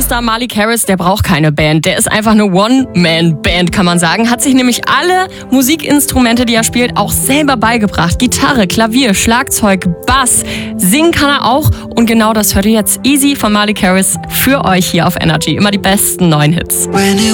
Superstar Malik Harris, der braucht keine Band. Der ist einfach eine One-Man-Band, kann man sagen. Hat sich nämlich alle Musikinstrumente, die er spielt, auch selber beigebracht. Gitarre, Klavier, Schlagzeug, Bass. Singen kann er auch. Und genau das hört ihr jetzt. Easy von Malik Harris für euch hier auf Energy. Immer die besten neuen Hits.